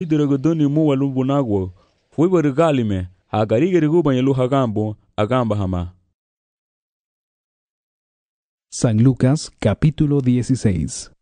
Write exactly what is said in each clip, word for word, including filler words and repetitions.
idiragadoni muwa lubunagwo, fue barigalime, hagarigerigu lu hagambo, agamba hama. San Lucas capítulo dieciséis.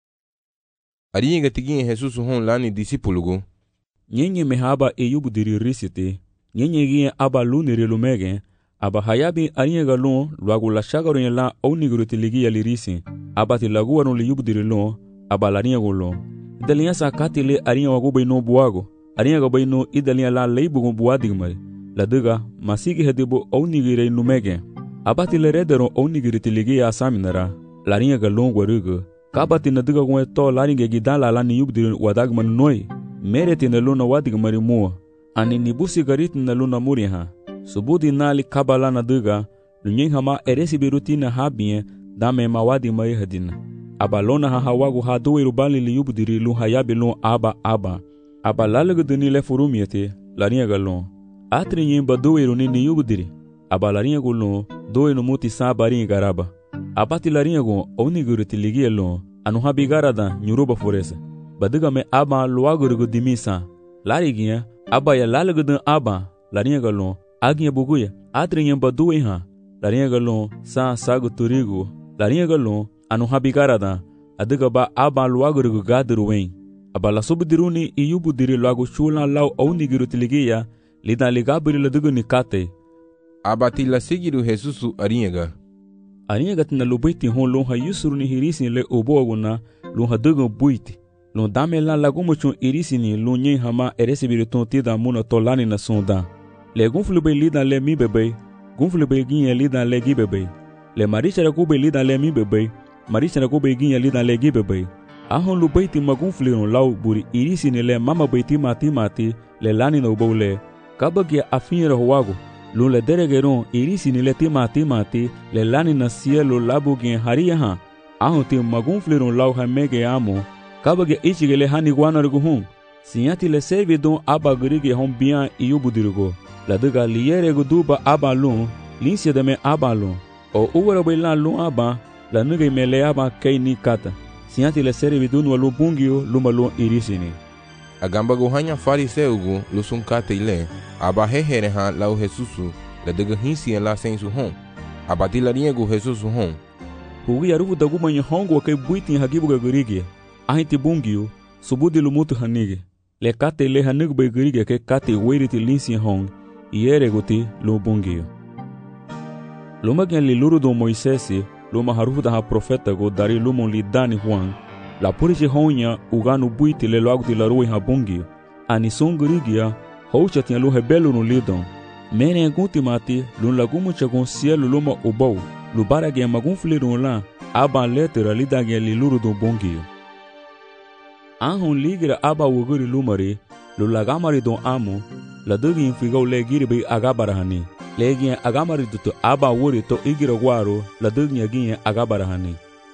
Ariga tigin Jesus hon lani discípulo. Nyenye mehaba eyubudiri risite, nyenye gie aba lunire lumege, aba hayabi ariga lun, luagu la shagarin la onigurutiligia lirisi, aba tilaguarun liyubudiri lun, aba lariago lun. Idaliya sa katile ariga wagubay no buago, ariga gabay no idaliya la leibugun buadigmari, la diga masigi hedibo onigire numege. Abati le redero onigiritilige asaminara, laringa galon guarugu, kabati na diga gwe to laringa gidala la niyubdir wadagman noi, mereti na luna wadigmari mua, ani nibusi garit na luna muriha, subudi nali kabala na diga, lunyen hama eresi birutina habie, dame mawadi mai hadina. Abalona ha hawagu ha doe rubali li yubdiri lu hayabi lu aba aba, abalaga dini le furumiete, laringa galon, atri nyemba doe runi ni yubdiri. Aba larinha gulon, doe no muti sa barinha garaba. Abati larinha gon, oniguriti ligia lon, anu habigarada, nyuruba foresa. Badiga me aba luagurgu dimisa. Lariginha, aba ya lalagudan aba, larinha galon, aginha buguya, atrinha baduwe ha. Larinha galon, sa sagu turigo. Larinha galon, anu habigarada, adiga ba aba luagurgu gadiruwen. Aba la subdiruni iyubudiri luagu chula lau oniguriti ligia, lida ligabiri ladigu nikate. Abati la sigiru Jesusu aringa. Aringa tina lubaiti hon lon ha yusuru ni hirisi le oboguna, lon ha dugun buiti. Lon dame la lagumochon irisi ni lon nyen hama eresi biriton tida muna tolani na sonda. Le gunflube lida le mi bebe, gunflube ginye lida le gi bebe. Le marichara kube lida le mi bebe, marichara kube ginye lida le gi bebe. Ahon lubaiti magunfliron lau buri irisi ni le mama baiti mati mati, le lani na ubole. Kabagia afinra huago. Lun le deregeron irisi ni le tima tima ti le lani na cielo labugien haria ha ahon ti magun fleron lau ha mege amo kabage ichigele hani guanarguhun sinyati le servidon aba grige hon bien iyubudirgo la diga liere guduba aba lun linsia de me aba lun o uwara bailan lun aba la nuge me le aba kei ni kata sinyati le servidon walu bungio luma lun irisi ni Agamba gohanya fariseugo lusun kate ile aba hehere ha lau Jesusu la diga hinsi en la sensu hon abati la riego Jesusu hon hugi arufu daguma nye hongo ke buiti hagibu gagurigi ahiti bungio subudi lumutu hanige le kate le hanig begurigi ke kate weiriti linsi hon iere guti lu bungio luma gen li luru do Moisesi luma harufu da ha profeta go dari lumon li dani Juan la puriche honya uganu buiti le loagu ti la rui ha bungio. Ani songurigia, houcha tia lu hebelu no lidon. Mene gunti mati, lun lagumu chagon cielo luma ubau. Lubara gen magun flirun la, aba letera lida gen li luru don bungio. Anhon ligira aba wuguri lumari, lu lagamari don amo, la dugi infigau le giribi agabarahani. Le gen agamari duto aba wuri to igira guaro, la dugi gen agabarahani.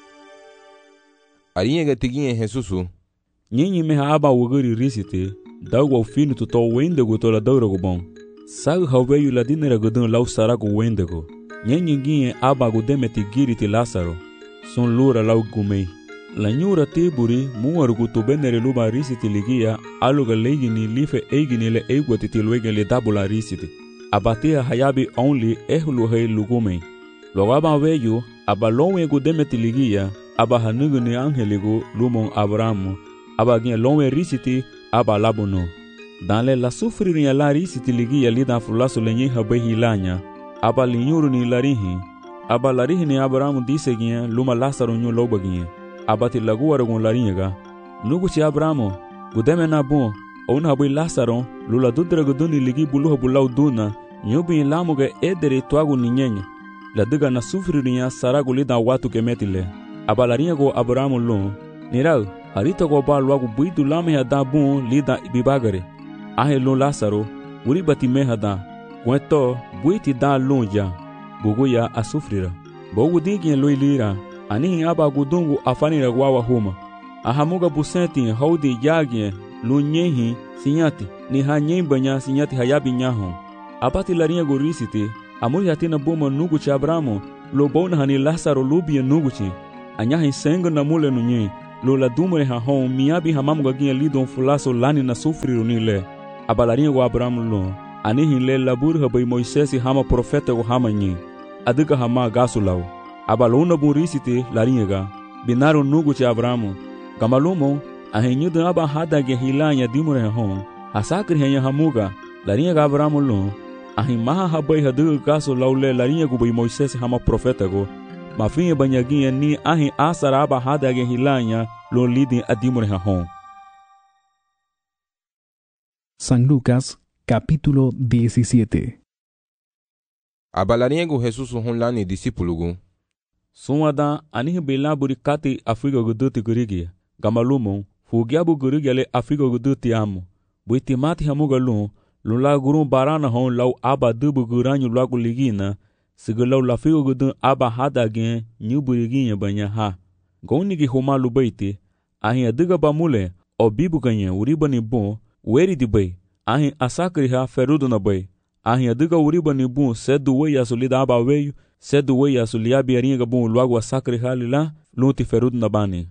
Aringa tigin Jesusu. Nyenye meha aba wuguri risite, dagwa finu to wendego to la daurago bon. Sag haweyu la dinera godun lau sarago wendego. Nyenye gien aba godemeti giriti Lazaro. Son lura lau gumei. La nyura tiburi muargu to benere luba risiti ligia, aluga legini life egini le egwati tilwege le dabula risiti. Abatia hayabi only ehlu hei lugumei. Logaba weyu, aba lonwe godemeti ligia, aba hanugu ni angeligo lumon Abrahamu, aba gien lonwe risiti, aba labuno. Dans le la sufrir ya la risiti ligia lida fulaso lenye habehi lanya, aba linyuru ni larihi, aba larihi ni Abrahamu dise gien luma Lazaro nyu loba gien, aba ti laguwa ragun larinyega. Nugu chi Abrahamu, gudeme na bon, ona habai Lazaro, lula dudra guduni ligi buluha bulau duna, nyubi lamuge edere tuagu ni nyenye. La diga na sufrir ya saragu lida watu kemetile. Aba larinha go Abrahamu lon, nirau, harita go ba luagu buidu lame ya da bon lida ibibagare. Ahe lon Lazaro, uri bati meha da, kweto buiti da lon ja, bugu ya asufrira. Bogu digien loi lira, anihi aba gudungu afanira guawa huma. Ahamuga busenti haudi yagien, lon nyehi, sinyati, ni ha nyembanya sinyati hayabi nyahon. Abati larinha go risiti, amuri hatina boma nugu cha Abrahamu, lo bona hani Lazaro lubi nugu chi. Anyahi sengo na mule nunye, lo la dumre ha hon miabi hamam gagin lidon fulaso lani na sufriru ni le. Abalarinha go Abraham lo. Anihin le labur ha bay Moises hama profeta go hama nyi. Aduka hama gasulau. Abalona burisite larinha ga. Binaro nugu ci Abrahamu. Gamalumo ahenyu da aba hada ge hilanya dimure ha hon. Hasakri henya hamuga. Larinha ga Abrahamu lo. Ahin maha habay hadu gasulau le larinha go bay Moises hama profeta go. Mafinha banyaginha ni ahin asara aba hada ge hilanya lo lidin adimure ha hon. San Lucas, capítulo diecisiete. Abalarinha go Jesus hon lani discípulo go. Sumada anihi bela burikati Afrika guduti gurigi. Gamalumo fugiabu gurigi ale Afrika guduti amu. Buitimati hamuga lu lula gurun barana hon lau aba dubu guranyu lagu ligina. Sigalau lafigo gudun aba hada gen nyuburiginha banya ha. Gaunigi homa lubaiti. Ahin adiga bamule o bibu ganha uribani bon. Weri di bay, ahin asakri ha ferudo na bay. Ahin adiga uriba ni bun sedu wey asulida aba weyu, sedu wey asulia biarinha bun logo asakri ha lila, lunti ferudo na bani.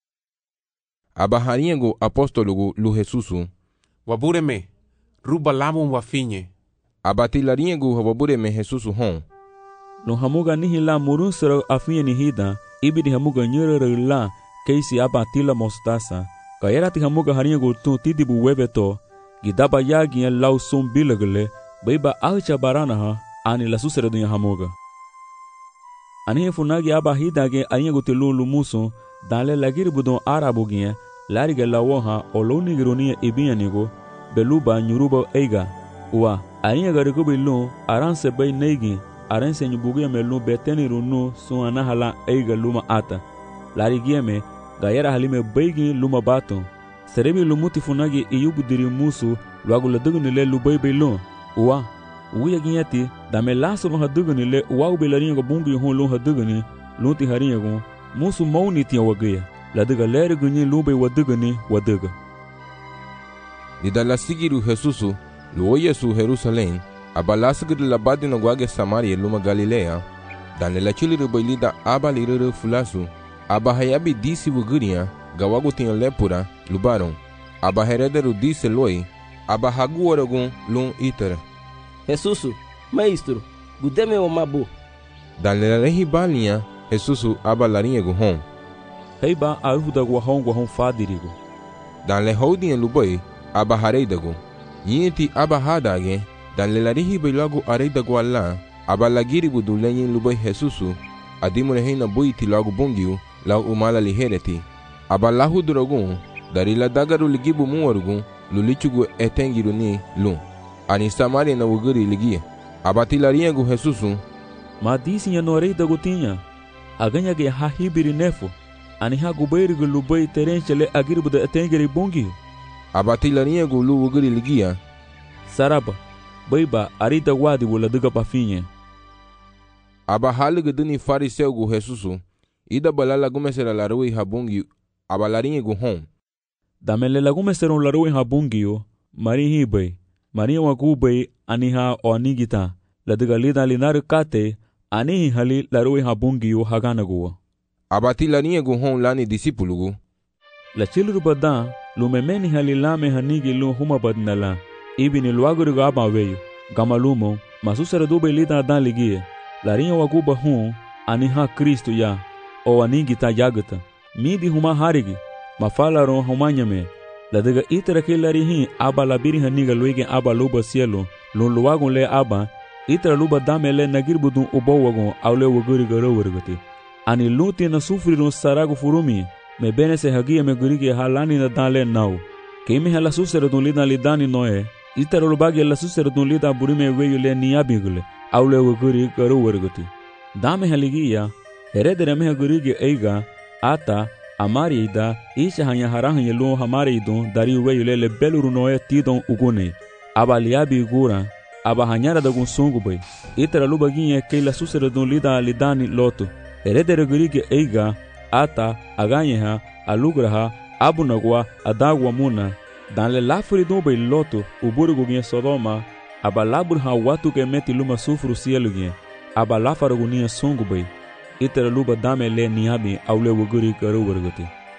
Abaharinha go apóstolo go lu Jesusu. Wabureme, ruba lamun wafinye. Abatilarinha go wabureme Jesusu hon. No hamuga nihi la murun sero afinye ni hida, ibidi hamuga nyere la, keisi abatila mostasa. Kayera ti hamuga harinha go tun tidibu webeto, gidaba yagi lau sum bilagle, baiba ahicha barana ha, ani la susere dunya hamuga. Anihe funagi aba hidage arinha go tilu lumuso, danle lagiri budon arabu ginha, lariga lawoha o loni gironia ibinha nigo, beluba nyuruba eiga. Uwa, arinha gariko bilu, aranse bay neigi, aranse nyubugia melu beteni runu sun anahala eiga luma ata. Larigia me, Gayera halime beigi luma bato. Serebi lumuti funagi iyubu diri musu luagu la dugunile lubai beilon. Uwa, uya ginyati dame laso no hadugunile uwa ubelarinha go bungi hon lon haduguni lunti harinha go musu mauni tia wagaya. La duga leri gunyi lubai waduguni waduga. Dida la sigiru Jesusu luo Yesu Jerusalém abalasgir la badi no guage Samaria luma Galilea. Dane la chiliru bailida abaliruru fulasu. Aba hayabi disse wugurinha, gawago tinha lepura, lubaron. Aba herederu disse loi, aba hagu oragun lum itera. Jesusu, maestro, gudeme o mabu. Dalelehi balinha, Jesusu aba larinha guhon. Heiba aruda guahon guahon fadirigo. Danle holdinha luboi, aba hareidago. Yinti aba hadage, danlelarihi bailago areidago ala, aba lagiri budulenyin luboi Jesusu, adimure reina buiti logo bungiu, lau umala lihereti. Abalahu drogun, darila dagaru ligibu muorgun, lulichugu etengiru ni lum. Ani Samaria na wuguri ligia. Abatilarinha gu Jesusu. Ma disinha no rei da gotinha. Aganha ge ha hibiri nefo. Ani ha gubeiri gu lubai terenchele agiribu da etengiri bungi. Abatilarinha gu lu wuguri ligia. Saraba, baiba arita wadi wula duga pafinha. Abahalu duni fariseu gu Jesusu. Ida balala gumesera la rui habungi abalarinha gu hon. Damele la gumesera la rui habungi yo. Mari hibai. Mari wakubai aniha o anigita. La diga lida linaru kate anihi hali la rui habungi yo hagana guwa. Abatilarinha gu hon lani discípulo gu. La chiluru badan lumemeni hali lame hanigi lu huma badnala. Ibini luaguru ga abaweyo. Gamalumo masusera dube lida adan ligie. Larinha wakuba hon aniha Kristo ya. O anigita yagata. Midi huma harigi. Mafalaron humanyame. La diga itera ke larihi aba labiri haniga luige aba luba cielo. Lun luagun le aba. Itera luba dame le nagirbudun ubo wagun aule waguri garo wargati. Ani luti na sufrirun saragu furumi. Me bene se hagia me gurigi halani na dale nau. Kemi hala susera dun lida lidani noe. Itera lubagi la susera dun lida burime weyu le niyabigule. Aule waguri garo wargati. Dame haligia. Heredere meha gurigi eiga, ata, amari ida, isha hanya harahan yelu hamari idon, dari uwe yulele beluru noe tidon ugune. Aba liabi igura, aba hanyara dagun sungu bay. Itera luba ginye keila susere dun lida lidani lotu. Heredere gurigi eiga, ata, aganyeha, alugraha, abunagwa, adagwa muna. Danle lafuri dun bay lotu, uburigu ginye Sodoma, aba laburha watu ke meti luma sufru sielu ginye. Aba lafarugu niye sungu bay. Itera luba dame le niyabi aule wuguri garu wargati.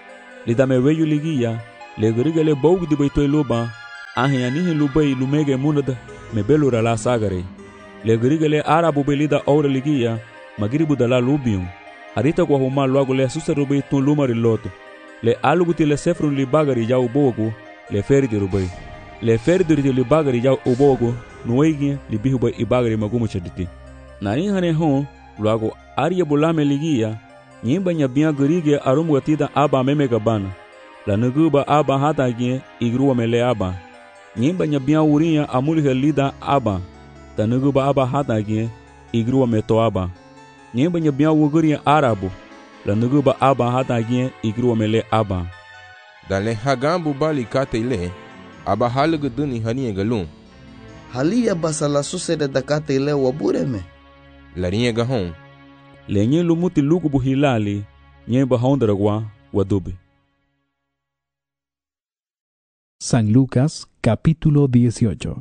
lida me weyu ligia le grigale bog di baitoy loba ahe anihe lubai lumege munada me belura la sagare le grigale arabu belida aura ligia magiribu dala lubium arita kwa huma luago le susaro beitun lumari loto le aluguti le sefrun li bagari jau bogo le ferdi rubai le ferdi li bagari jau ubogo nuigi li bihuba ibagari magumu chaditi nani hane hon luago aria bulame ligia nyimba nyabia gerige arum gatida aba meme gabana la nuguba aba hata gie igruwa mele aba nyimba nyabia uria amuli helida aba ta nuguba aba hata gie igruwa meto aba nyimba nyabia wuguria arabu la nuguba aba hata gie igruwa mele aba dale hagambu bali katele aba halugu duni hanie galun halia basala susede dakatele wabureme larinha gahon lenye lumuti lukubu hilali nye bahondragwa wadubi. San Lucas capítulo dieciocho.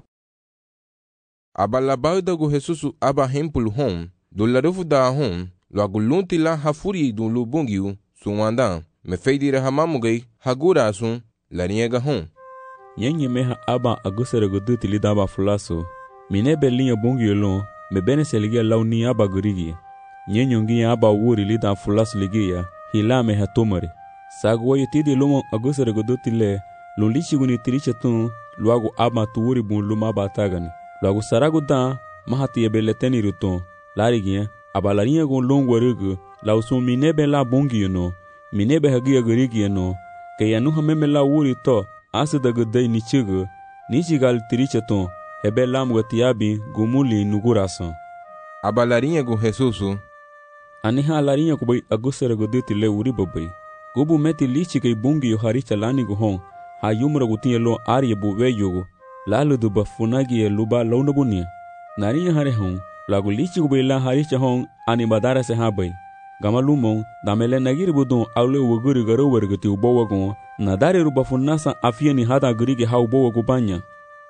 Abalabaudago Jesusu aba hempulu hon do larufu da hon lo agulunti la hafuri do lubungiu suwanda me feidira hamamugai hagura sun larinha gahon Yenye meha aba agusere guduti lidaba fulaso mine belinha bungiu lon me bene seligia launi aba gurigi nyenyongi aba wuri lida fulas ligia hilame hatomari sagwo yitidi lumo agusere goduti le lulichi guni tiriche tun luago aba tuuri bun luma batagani luago sarago da mahati ebeleteni ruton larigia aba larinha gon longo rugu lausun minebe la bungi no minebe hagia gurigi no ke yanu hameme la wuri to asida gudai nichigu nichigal tiriche tun hebe lam gatiabi gumuli nugurasan aba larinha go Jesusu aniha larinha kubai agusere goditi le uri babai gubu meti lichi kai bungi yo haricha lani go hon ha yumra gutinye lo arye bu weyogo lalu du bafunagi e luba launa bunia narinya hare hon lagu lichi kubai la haricha hon ani badara se habai gama lumon damele nagiri budon aule wuguri garo wergati ubowa go nadare ru bafunasa afia ni hada gurige ha ubowa go banya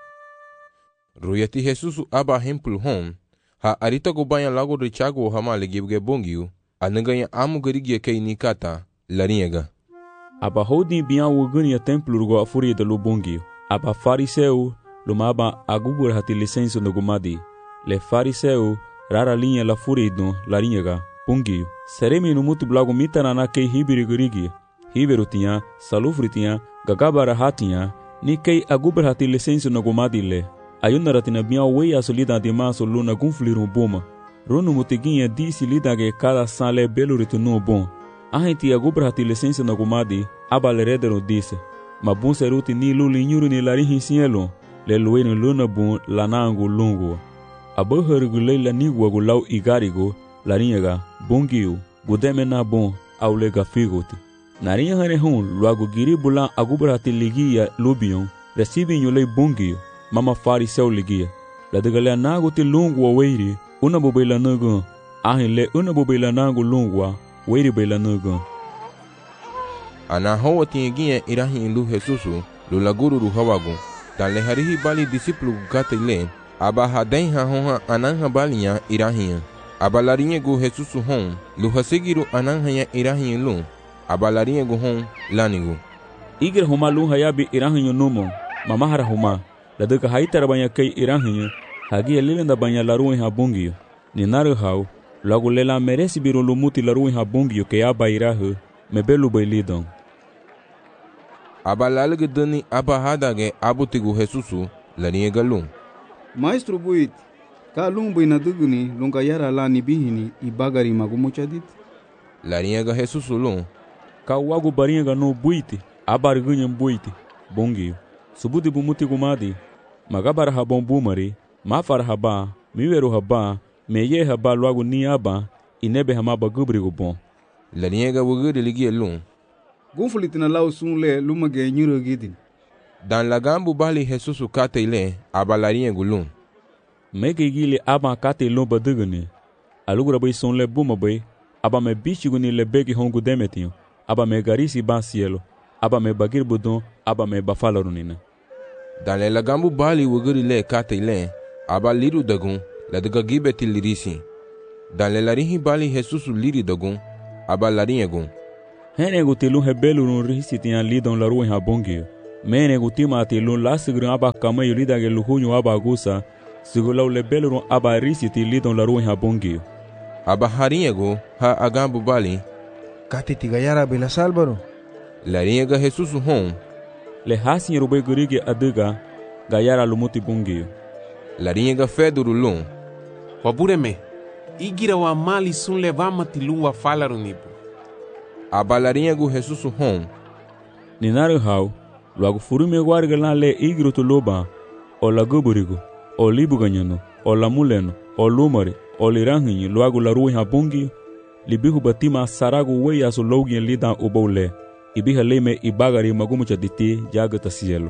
ruyati Jesusu aba hempul hon ha arita go banya lago richago hama legibge bongiu anaganya amu garigia kei nikata larinha aba hodi bian wuguni templo go afuri de lubongiu aba fariseu lumaba agubur hati licenso no gumadi le fariseu rara linha la furido larinha pungiu seremi no mutu blago mitana na kei hibiri gurigi hiberu tinha salufri tinha gagabara hatinha ni kei agubur hati licenso no gumadi le ayunara tina bian wei asolida de maso luna gunfliru boma ronu mutiguinha disi lida ge cada sale beluritu no bom ahenti agubra hati licença na gumadi abalerederu disse mabun seruti ni luli nyuru ni larihi sielo le lueno luna bun lanangu lungu abahergu leila nigwa gulau igarigo larinha bungiu gudeme na bon aulega figoti narinha hane hun luago giri bula agubra hati ligia lubion recibe nyulei bungiu mama fariseu ligia la degale nago ti lungu weiri una bobela nugo ahile una bobela nago lungwa weiri bela nugo ana hawa tinguinha irahi lu Jesusu lu laguru ru hawago dale harihi bali discípulo gatile aba haden ha honha ananha balinha irahi aba larinha go Jesusu hon lu hasegiru ananha irahi lu aba larinha go hon lanigo igir huma lu hayabi irahi numo mama hara huma ladaka haitara banya kai irahi hagi lilenda banya laruin habungio ni naru hau logo lela merece biro lumuti laruin habungio ke aba irahu mebelu bailidon aba lalge dani aba hadage abutigu Jesusu larinha galum maestro buit ka lumbu ina duguni lunga yara lani bihini ibagari magumuchadit larinha ga Jesusu lum ka wago barinha ga no buiti abargunha buiti bungio subuti bumuti gumadi magabara habon bumari mafar haba miweru haba meye haba logo ni aba inebe hamaba gubrigo bon larinha ga wuguri ligia lum gunfulitina lau sunle lumage nyuro gidin dan lagambu bali Jesusu katele aba larinha gulum mege gile aba kate lomba duguni alugura bai sonle buma bai aba me bichiguni le begi hongu demetinho aba me garisi ba cielo aba me bagir budon aba me bafalarunina dan le lagambu bali wuguri le katele aba liru dagun la daga gibeti lirisi dan le larinhi bali Jesusu liri dagun aba larinha gun Hene gutilun hebelurun risitian lidon la ruin habongio. Mene gutima atilun lasigrin aba kamayo lidage luhunyo aba agusa. Sigulau lebelurun aba risiti lidon la ruin habongio. Aba hariego ha agambu bali. Kati tigayara bila salbaro. Lariega Jesus hon. Le hasin rubay gurige adiga gayara lumuti bungio. Lariega fedurulun. Wabureme, igira wa mali sun levama tilun wa falarunibu. Aba lariego Jesus hon. Ninaru hau, luagu furume guarga le igro to loba, o la guburigo, o libuganyano, o la muleno, o lumare, o liranhinho, luagu la ruin habungio. Libihu batima saragu weya so logien lidan ubole. Ibiha leme ibagari magumucha diti jagata cielo.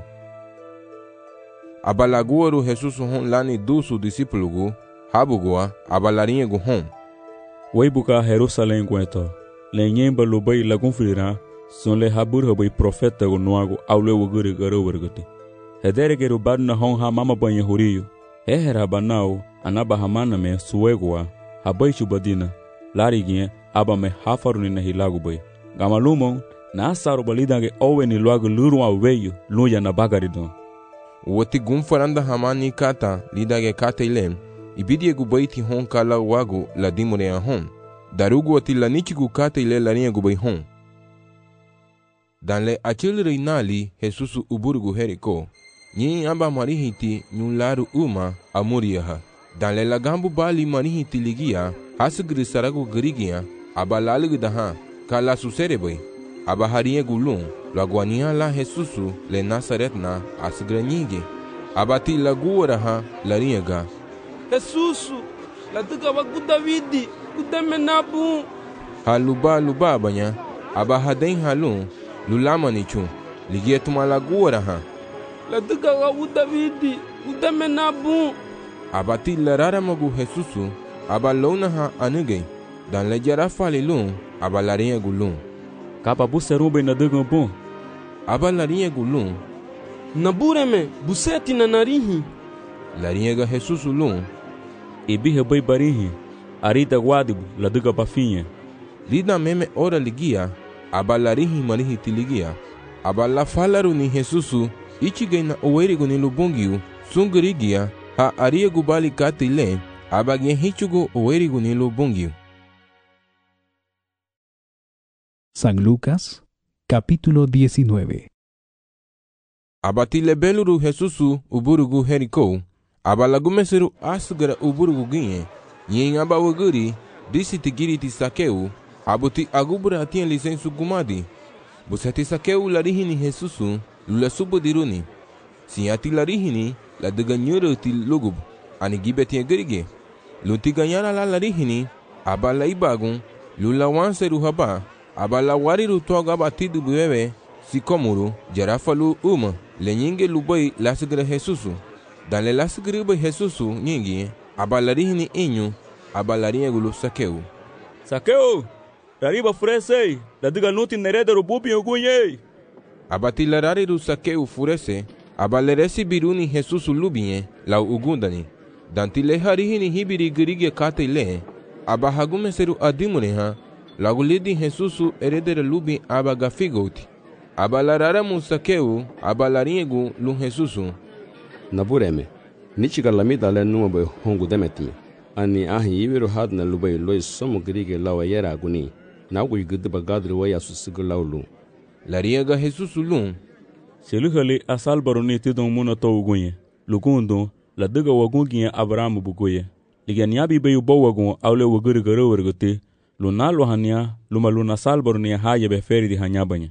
Abalaguaru Jesus hon lani dusu discípulo habugua abalariego hon. Weibuka Jerusalém guento. Lenyemba lubai lagun firira son le habur habai profeta go noago aule wuguri garo wergati. Hedere geru badna hon ha mama banye huriyo. Hehera banao anaba hamana me suegua habai chubadina. Larigien aba me hafaruni na hilagu bay. Gamalumon na asaru balidange owe ni luagu luru wa weyo luya na bagari don. Wati gumfaranda hamani kata lidage kata ilem ibidie gubaiti hon kala wagu la dimure hon. Darugu wati la nichigu kata ile la ringa gubay hon. Dan le achil reinali Jesus uburgu heriko. Nyi amba marihiti nyularu uma amuriyaha. Dan le lagambu bali marihiti ligia hasigri saragu garigia aba lalig daha kala susere bay. Aba harie gulun laguania la Jesusu le Nazaret na asgranyige. Aba ti laguara ha la riega. Jesusu, la tuka waku Davidi, kuteme nabu. Haluba luba banya, aba haden halun, lulama nichu, ligia tuma laguara ha. La tuka waku Davidi, kuteme nabu. Aba ti la rara magu Jesusu, aba lona ha anugay, dan le jara falilun, aba la riega gulun. Kapa buserube na dugan bon. Aba la riega gulun. Nabureme, buseti na narihi. La riega Jesusu lun. Ibihe bay barihi, arita guadibu la duga bafinha. Lida meme ora ligia, aba la rihi marihi tiligia. Aba la falaru ni Jesusu, ichigay na oerigo ni lubongiu, sungrigia, ha ariego bali katile, aba gen hichugo oerigo ni lubongiu. San Lucas, capítulo diecinueve. Abatile beluru Jesusu uburugu heriko, abalagumeseru asugara uburugu ginye, yin abawaguri, disi tigiriti sakeu, abuti agubura atien lisensu gumadi, busati sakeu larihini Jesusu, lula subudiruni, sinyati larihini, la deganyuru ti lugub, anigibeti gerige, luti ganyara la larihini, abala ibagun, lula wanseru haba, abala wariru toga batidu bebe, sikomuru, jarafalu uma, le nyinge lubai lasigre Jesusu. Dan le lasigre bai Jesusu nyingi, abalarihini inyu, abalarinha gulu sakeu. Sakeu! Rariba furese, da diga nuti nereda rububi ogunye. Abati larariru sakeu furese, abaleresi biruni Jesusu lubinye, lau ugundani. Danti le harihini hibiri girige kate le, abahagume seru adimureha, lagulidi Jesusu eredere lubi abagafigoti. Abalarara musakeu, abalariego lu Jesusu. Nabureme, nichiga lamida le numabe hongu demetime. Ani ahi iwiru hadna lubai loi somo grige lawa yera aguni. Naugui gudiba gadri waya susigu laulu. Lariega Jesusu lun. Seluhale asal baroni tidon muna to ugunye. Lugundo, la diga wagungiye Abraham bugoye. Liganiabi beyu bo wagun aule waguri garo wergote. Lunalo hania, luma luna sal baroni haye be feri di hanyabanya.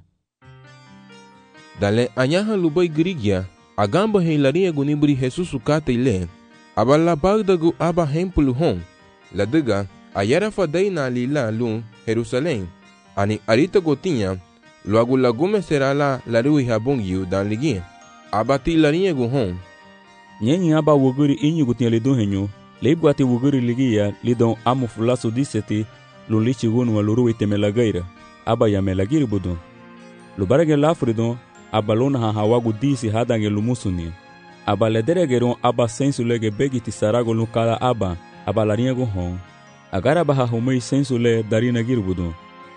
Dale anyaha lubai grigia, agamba he laria gunibri Jesusu kate ile, abala bagdagu aba hempulu hon, la diga, ayara fadai na lila lun, Jerusalém, ani arita gotinha, logo lagume será la la rui habongiu dan ligia, abati laria gu hon. Nyenyi aba wuguri inyu gutinha lidon henyo, leibguate wuguri ligia, lidon amu fulaso diseti, lun lichi gunu waluru itemelagaira, aba yamelagiri budon. Lubarage lafridon, abalona ha hawagu disi hadange lumusuni. Abalederegeron aba sensule begiti sarago lukala aba, abalarinha go hon. Agara baha homei sensule darina girbudon.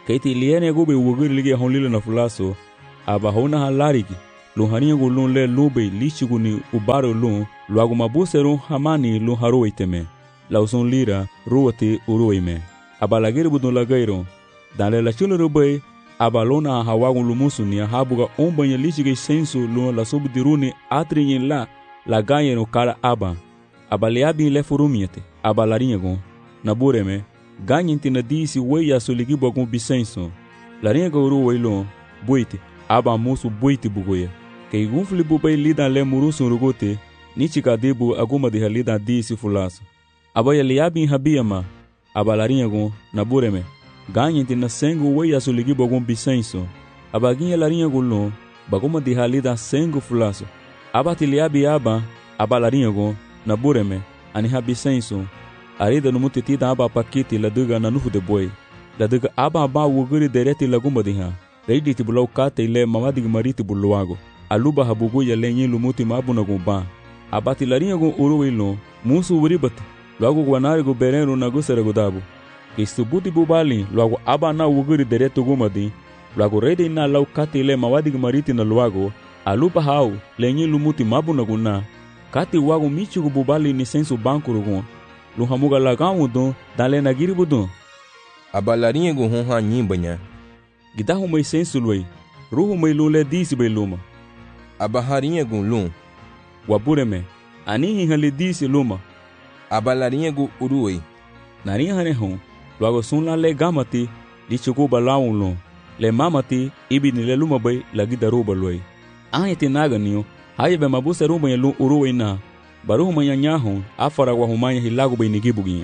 Kaiti liene go be wuguri lige honlile na fulaso aba hona halariki lu hania go lun le lube lichigu ni ubaro lun lu agu mabuseru hamani lu haroiteme la usun lira ruwati uruime aba lagiri budun lagairo dan le la chulo rube aba lona hawagu lumusu ni habuga ombanya lichige sensu lu la subdiruni atrinyin la la ganyeno kala aba aba leabi le furumiete aba laringo na bureme ganhinti na disi weya soligi bogun bisenso laringa uru weilo buiti aba musu buiti bugoya kei gunfli bubai lida le murusu rugote nichika debu aguma de halida disi fulaso aba ya liabi habiyama aba laringa gun na bureme ganhinti na sengu weya soligi bogun bisenso aba ginha laringa gulo baguma de halida sengu fulaso aba tiliabi aba aba laringa gun na bureme ani habisenso arida no mutiti da aba pakiti la duga na nufu de boy la duga aba ba wuguri dereti la gumba diha reidi ti bulau kate ile mamadi mariti buluago aluba habugo ya lenye lumuti mabu na gumba abati laringa go uruwilo musu wuribat lago gwanari go bereno na go sere go dabu kistubuti bubali lago aba na wuguri dereti gumadi lago reidi na lau kate ile mamadi mariti na luago aluba hau lenye lumuti mabu na guna kati wago michi go bubali ni sensu banku rugun lu hamuga lagamu don dale na giri budon aba laringa go hon ha nyimbanya gidahu mai sensu loi ruhu mai lule disi bai luma aba haringa go lum wabureme ani hali disi luma aba laringa go uruwe nari hane hon luago sun la le gamati di chuko balawun lo le mamati ibi ni le luma bai lagi daruba loi ayete naga niyo haye be mabuse rumba lu uruwe na baruhu manyanyahon afara wa humanya hilago bai nigibuginha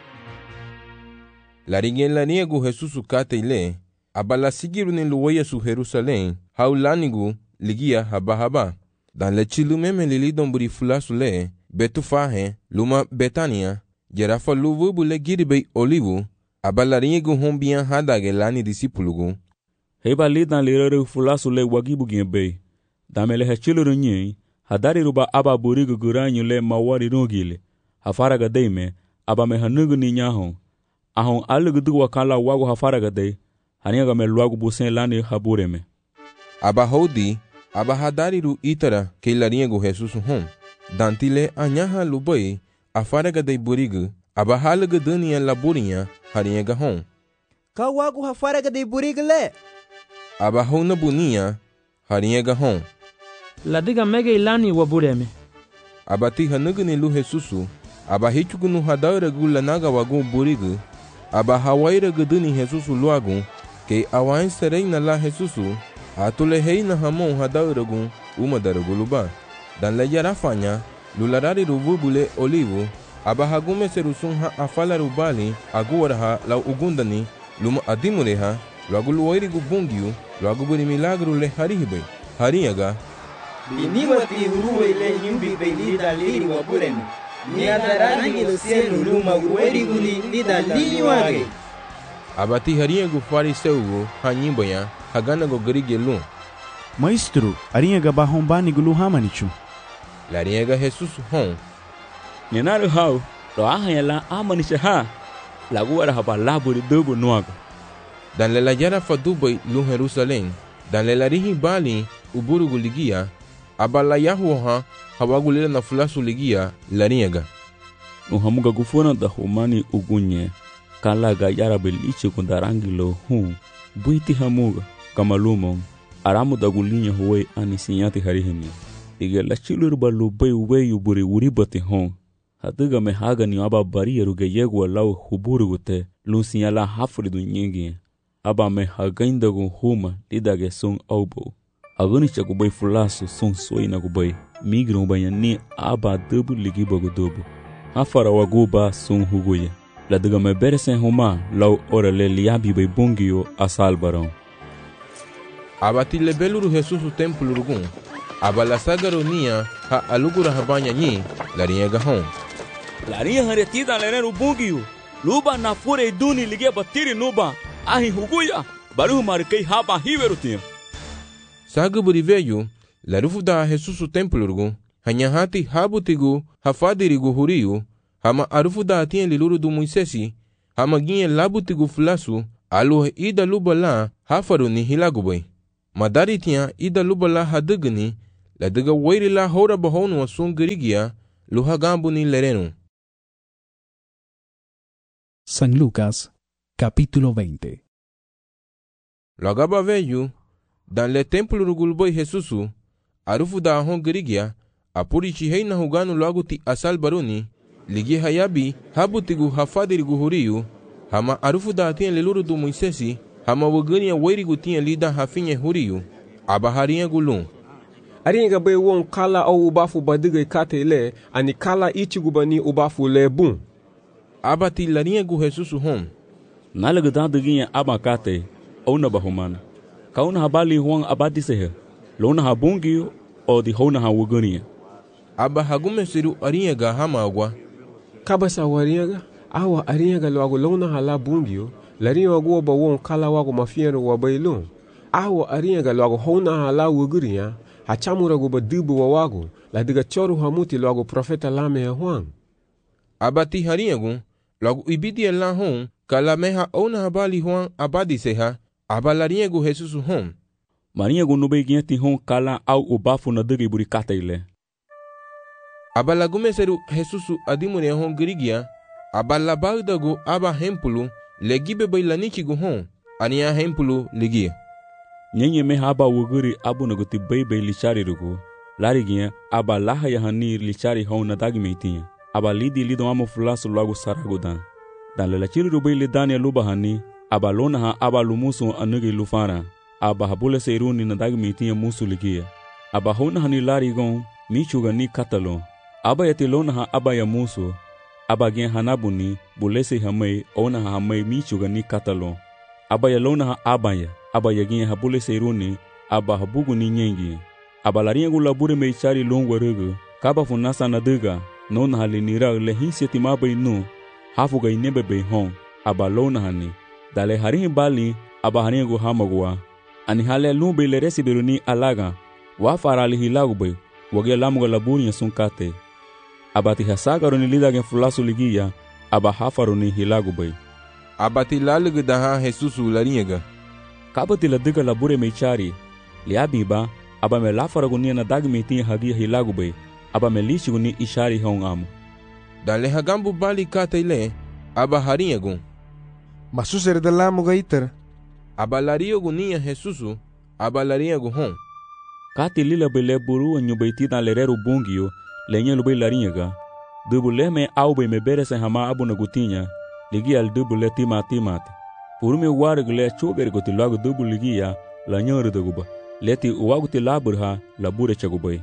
laringa laringa go Jesus kate ile abala sigiru ni luwaya su Jerusalem haulanigu ligia haba haba dan le chilu meme lili domburi fulasu le betu fahe luma Betania jerafa luvubu le giribei olivu abala ringu hombian hadage lani disipulugu heba li dan lirere fulasu le wagibuginha bei damele hechilu runyi hadari ruba aba burigu guranyu le mawari rungile hafaraga deime aba me hanugu ni nyahon ahon alugu du wakala wago hafaraga dei haniga me luagu busen lani habureme aba hodi aba hadari ru itara ke laringo Jesus hom dantile anyaha lubai afaraga dei burigu aba halugu dunia laburinha haniga hom ka wago hafaraga dei burigu le aba hona bunia haniga hom ladiga mege ilani wabureme abati hanugu ni lu Jesusu aba hichugu nu hadaira gula naga wagu burigu aba hawaira guduni Jesusu luagu ke awain serena la Jesusu atule heina hamon hadaira gu uma daruguluba dan le yarafanya lularari rububule olivu aba hagume serusun ha afala rubali aguara ha la ugundani luma adimureha luagu luwairi gu bungiu luagu buni milagru le harihibe hariyaga biniwati uruwe le nyumbi be lida liri wabureme ni adarangi lo cielo luma uweri guli lida liri wage abati harinha gu fariseu hanyimbanya hagana go grige lu maestro arinha ga bahombani gulu hamanichu larinha ga Jesus hon nenaru hau lo ahanya la amanisha ha laguara haba laburi dubu nuaga dan le la yara fa dubai lu Jerusalem dan le la rihi bali uburu guligia abala yahuha hawagulila na fulasu ligia laringa no hamuga gufona da humani ugunye kala ga yara beliche kundarangilo hu buiti hamuga kamalumon aramu da gulinya huwe anisinyati harihemi ige la chilur balu bay we uburi uribati hon hatuga me haga ni aba bari ruge yegwa law huburu gute lusinya la hafri du nyingi aba me hagainda gu huma lidage sung aubo agoni chaku bay fulasu sung soina gu bay migron bayani aba dubu ligi bagu dubu hafara waguba sung huguye la duga me beresen huma law ora le liabi bay bungio asalbaron abati le beluru Jesus u templo rugun aba la sagaronia ha alugura habanya nyi la riega hon la ria haretida le neru bungio luba na fure duni ligia batiri nuba ahi huguya baru markei haba hiverutia saga buriveyu la rufuda Jesus u templo rugun hanyahati habutigu hafadirigu huriu hama arufuda atien liluru du Moisesi hama ginye labutigu fulasu Alu ida lubala hafaru ni hilagubay. Madari tiya ida lubala hadugni la duga wairi la hora bahonu asun girigia luhagambu ni lerenu. San Lucas, capítulo veinte. Lagaba veyu, dan le templo rugulboy Jesusu, arufu da ahon girigia, apuri chihei na huganu lagu ti asal baruni, ligi hayabi, habutigu hafadirigu huriyu, hama arufu da atien leluru du Moisesi, hama wagania wairigu tien lida hafinye huriyu, abaharia gulun. Aringa bay won kala au ubafu badigay kate le, ani kala ichigu bani ubafu le bun. Abati larinha gu Jesusu hom. Nalaga da duginha abakate, ou na bahumana. Kauna habali huang abadi sehe, lona habungi o di hona hawugania. Aba hagume siru arinha ga hama agwa. Kabasa warinha awa arinha ga logo lona hala bungio, larinha wago ba won kala wago mafiero wa bailon. Awa arinha ga logo hona hala wuguria, hachamura go badubu wa wago, la diga choru hamuti logo profeta lame ya huang. Abati harinha gu, logo ibidi la hom, kala meha ona habali huang abadi seha, abalarinha gu Jesusu hom. Marinha gu nube ginti hom kala au ubafu na dugi buri kata ile. Abalagume seru Jesusu adimune hom girigia, abalabauda gu aba hempulu, legibe bailanichi gu hom, ania hempulu ligia. Nyenye meha aba wuguri abu naguti bebe lichari rugu, larigia aba laha yahani lichari hom na dagi meitinha. Aba lidi lido amo fulaso logo saragudan. Dan le lachiri rubai le dania lubahani, aba lona ha aba lumusu anugi lufara, aba habule seiruni na dagi mitinha musu ligia. Aba hona hani larigon, michuga ni katalo. Aba yati lona ha aba ya musu, aba gen hanabuni, bulese hamay, ona ha hamay michuga ni katalo. Aba ya lona ha aba ya, aba ya gen habule seiruni, aba habugu ni nyengi. Aba laringu labure meichari longwa rugu, kaba funasa na duga, nona hali nira le hinseti mabai nu, hafu ga inebe be hon, aba lona hani. Dale harin bali, aba harin gu hamagwa. Ani hale lumbe le resi beruni alaga, wa farali hilagu be, wage lamuga labuni ya sunkate. Aba ti hasaga runi lida gen fulasu ligia, aba hafaruni hilagu be. Aba ti lalugu daha Jesusu laringa. Kaba ti ladiga labure meichari, liabi ba, aba me lafaragunia na dagi meitinha hagia hilagu be. Aba melishi guni ishari hong amu. Dale hagambu bali kata ile, aba harinha gun. Masusere de lamu gaiter. Aba lario gunia Jesusu, aba larinha gun hong. Kati lila bele buru nyubaiti dan lereru bungio, lenye lube larinha ga. Dubule me aube me bere se hama abu nagutinha, ligi al dubule tima timate. Purume warig le chogere goti lagu dubu ligia, la nyore daguba. Leti uwaguti laburha, labure chagubai.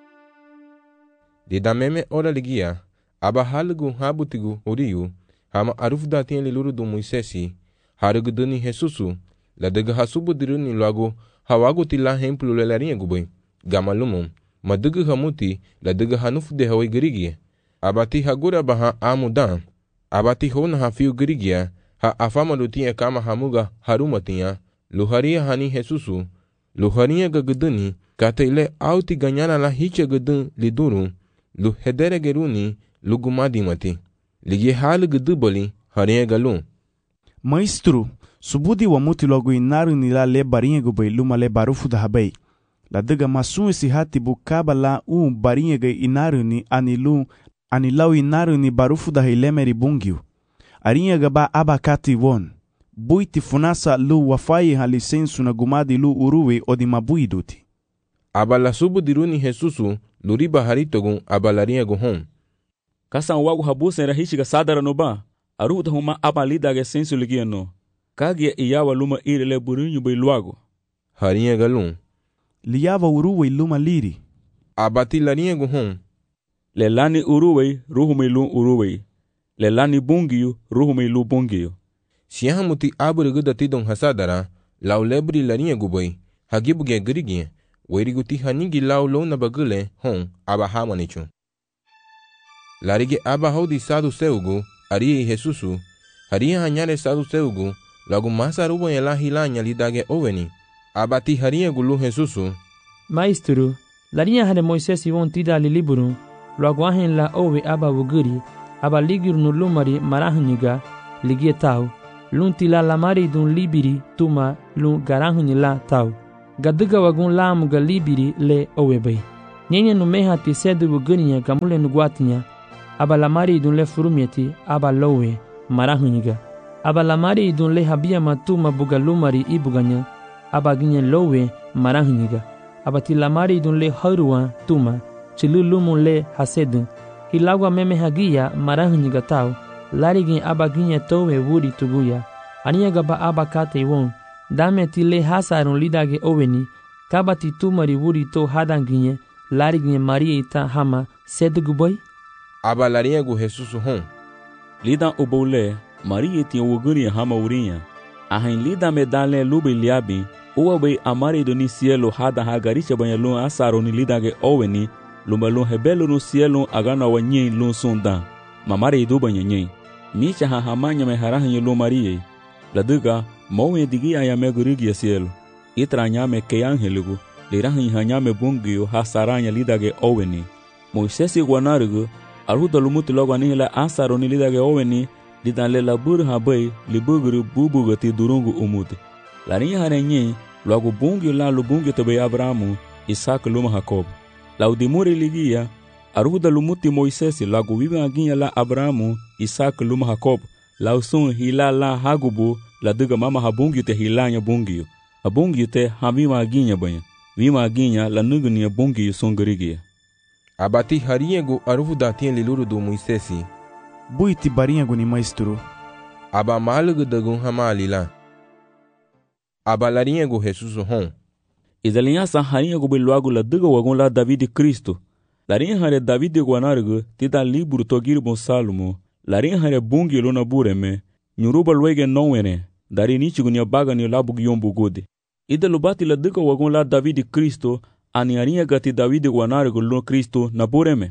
Di dameme ora ligia, aba halgu habutigu uriyu, hama arufda tien liluru du Moisesi, harugu duni Jesusu, la dega hasubu diruni lagu, hawaguti la hemplu le larinha gubay, gamalumum, madugu hamuti, la dega hanufu de hawai girigia, abati hagura baha amudan, abati hona hafiu girigia, ha afamadu tia kama hamuga harumatia, luharia hani Jesusu, luharia gaguduni, kata ile auti ganyana la hicha gudun liduru, lu hedere geruni lugumadi mati ligi hal gudubali harinha galu. Maestro, subudi wa muti logo inaru ni la le barinha gubay luma le barufu da habay. La daga masun esi hati bukaba la un barinha ga inaru ni anilu anilau inaru ni barufu da hilemeri bungiu. Arinha gaba abakati won. Buiti funasa lu wafai ha lisensu na gumadi lu uruwe o di mabuiduti. Abala subu diruni Jesusu luriba haritogun abalarinha gu hom. Kasan wagu habusen ra hishiga sadara no ba, aruta huma abalida ge sensu ligia no. Kagia iyawa luma ire le burinyu bay luago. Harinha galun. Liyawa uruwe luma liri. Abati larinha gu hom. Le lani uruwe ruhume lu uruwe. Le lani bungiyu ruhume lu bungiyu. Siyahamuti aburigu datidon hasadara, lau lebri larinha gu bay, hagibuge girigia. Wairiguti hanigi lau lona bagule hon aba hamanichu. Larige aba hodi sadu seugu, arie Jesusu, haria hanyare sadu seugu, lagu masa rubo ya la hilanya lidage oveni. Abati haria gulu Jesusu. Maestro, larinha hane Moisés won tida li liburu, lagu ahen la ove aba wuguri, aba ligir no lumari marahniga, ligie tau, lun tila lamari dun libiri tuma lun garanhni la tau. Gadaga wagun lamu ga libiri le owebay. Nyenye numeha ti sedu wuguniya gamule nuguatinya. Aba lamari dun le furumieti aba lowe marahuniga. Aba lamari dun le habia matuma buga lumari ibuganya. Aba ginye lowe marahuniga. Aba ti lamari dun le haruwa tuma chilu lumu le hasedu. Hilagwa meme hagia marahuniga tau. Larigin aba ginye towe wuri tuguya. Aniya gaba aba kate won. Dame ti le hasarun lidage oweni. Kaba ti tumari wuri to hadanginye. Larigin maria ita hama sedu guboy. Aba larinha gu Jesus hon. Lida obole maria ti woguri hama urinha. Ahin lida medale lube liabi. Uwabe amare do ni cielo hada hagaricha banyalun asaro ni lidage oweni. Lumbalun hebelo no cielo agana wanyen lun sonda. Mamare do banyanyen. Micha ha hamanya me harahin lo maria. Laduga mowe digi ayame gurigi cielo. Itranya me ke angeligu. Lirahin hanyame bungio hasaranya lidage oweni. Moisesi guanarugu. Aruda lumuti logo anihila asaro ni lidage oweni. Lidan le labur habay libuguru bubugati durungu umuti. Larinha harenye logo bungio la lubungio tebe Abrahamu, Isaac luma Jacob. Laudimuri ligia aruda lumuti Moisesi lago vive aginha la Abrahamu, Isaac luma Jacob. Lausun hila la hagubu la duga mama habungio te hilanya bungio. Abungio te hamima aginha banha. Vima aginha la nugnia bungio songarigia. Abati harinha gu aruvu datien liluru do Moisesi. Buiti barinha gu ni maestro. Aba malugu dagun hama alila. Aba larinha gu Jesus hon. Izalinha sa harinha gu beluagu la duga wagun la David Cristo. Larinha hare David guanargu tida libro togir bon Salmo. Larinha hare bungi luna bureme. Nyuruba luege nowene. Dari nichigu ni abaga ni labu giyombu gode. Ida lubati la duga wagun la David Cristo. Ani harinha gati David guanargu luna Cristo na bureme.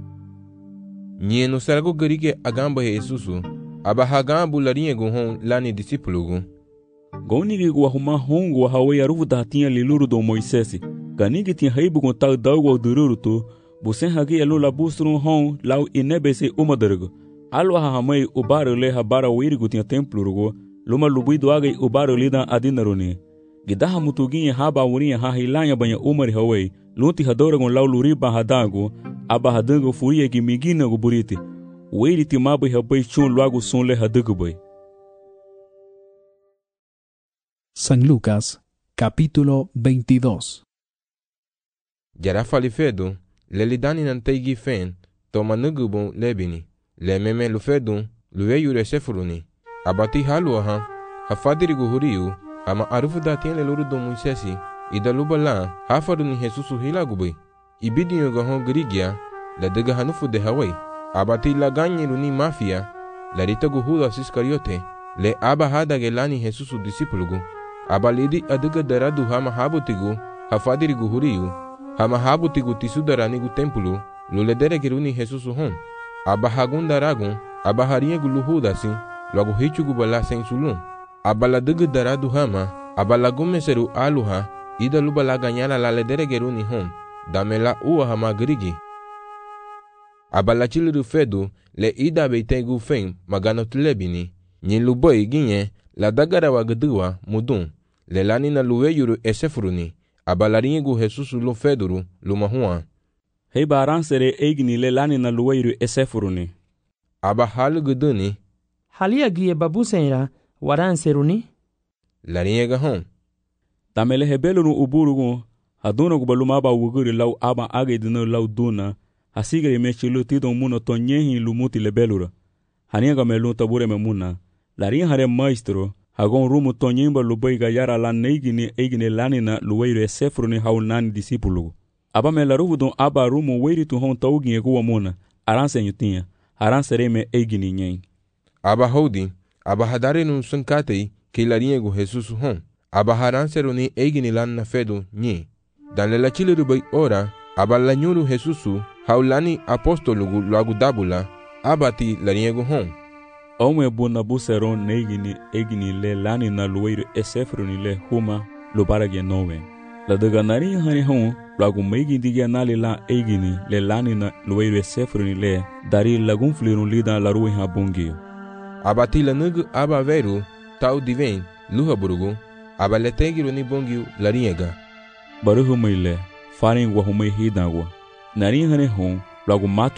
Nye no sargo garige agamba Jesusu. Aba hagambu larinha gu hon lani disipulugu. Gonigi gu ahuma hongo hawe aruvu datinha liluru do Moisesi. Ganigi tinha haibu gon tau daugo dururu tu. Busen hagi elu la busrun hon lau inebese umadargu. Alu hahamai ubaru le habara wirigu tinha templurugu. Luma lubidu agai ubaru lidan adinaruni. Gidaha mutuginha haba urinha hahilanya banya umari hawai. Lunti hadoragon lau luriba hadagu. Aba hadango furia gi migina gu buriti. Wiri ti mabai habai chun luagu son le hadagu bai. San Lucas, capítulo veintidós. Jara falifedo, lelidani nanteigi fen, toma nugubon lebini. Le meme lufedun, luwe yure sefuruni. Abati halu aha, hafadiri guhuriu, ama arufu datien le luru do Moisesi, ida lubala, hafaruni Jesusu hila gubai. Ibidinyo gahon grigia, la dega hanufu de Hawaii. Abati la ganyi runi mafia, la rita guhuda Iscariote, le aba hada gelani Jesusu disipulugu. Abalidi aduga daradu hama habutigu, hafadiri guhuriu, hama habutigu tisudarani gu tempulu, luledere geruni Jesusu hon. Abahagun daragun, abaharinha gu luhudasi, logo hichu gu bala sensulun. Abaladuga daradu hama, abalagume seru aluha, ida lubala ganyala la ledere geruni hon. Damela uwa hama grigi. Abalachiliru fedu, le ida beitegu fen, maganot lebini. Nyin luboi ginye, la dagara wagaduwa, mudun. Le lani na luwe yuru esefuruni. Abalarinha gu Jesusu lu feduru, lumahua. Hei baran sere eigni le lani na luwe yuru esefuruni. Aba halu guduni. Halia gie babu senra, waran seruni. Larinha gahon. Tamele hebelu nu uburugu. Haduna gubaluma aba wuguri lau aba age dino lau duna. Hasigre mechilu tidon muno tonyehi lumuti lebelura. Hanianga melun tabure memuna. Larinha hare maestro. Hagon rumu tonyimba lubai gayara la neigini eigini lanina luweire sefruni haunani disipulu. Aba me laruvu don aba rumu weiri tu hon taugi ekuwa muna. Aranse nyutinha. Aranse reme eigini nyen. Aba hodi. Aba hadare nun sunkatei ke larinha gu Jesusu hon. Aba haranse runi eigini lanina fedu nye. Dan lela chile rubai ora. Aba la nyuru Jesusu haulani apostolugu luagu dabula. Aba ti larinha gu hon. Ome buna buseron neigini egini le lani na luweiro esefruni le huma lubarage nowe. La daga nari hani hon lagu meigi digia nali la egini le lani na luweiro esefruni le dari lagun flirun lida la ruwe ha bungio. Abati la nugu aba veru tau divin luha burugu abaletegiru ni bongiu laringa baru humai le farin wa humai hidangwa narin hane hon logo mato